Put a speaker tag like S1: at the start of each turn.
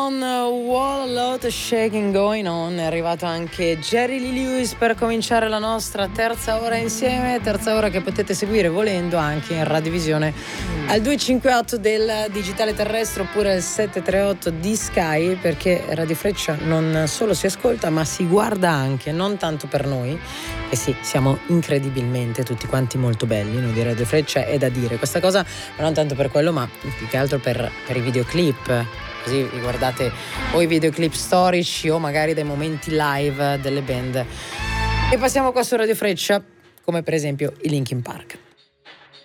S1: con Wall a Lot Shaking Going On. È arrivato anche Jerry Lee Lewis per cominciare la nostra terza ora insieme, terza ora che potete seguire volendo anche in radiovisione al 258 del digitale terrestre oppure al 738 di Sky, perché Radio Freccia non solo si ascolta ma si guarda anche, non tanto per noi, e sì, siamo incredibilmente tutti quanti molto belli, noi di Radio Freccia, è da dire questa cosa, ma non tanto per quello, ma più che altro per i videoclip, così vi guardate o i videoclip storici o magari dei momenti live delle band. E passiamo qua su Radio Freccia, come per esempio i Linkin Park.